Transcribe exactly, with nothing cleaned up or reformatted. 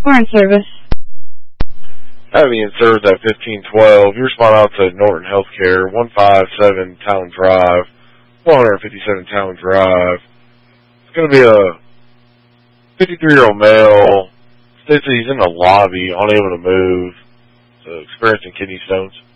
Foreign service. Having in service at fifteen twelve, you respond out to Norton Healthcare, one five seven Talon Drive, one fifty-seven Talon Drive. It's going to be a fifty-three-year-old male. States that he's in the lobby, unable to move, so experiencing kidney stones.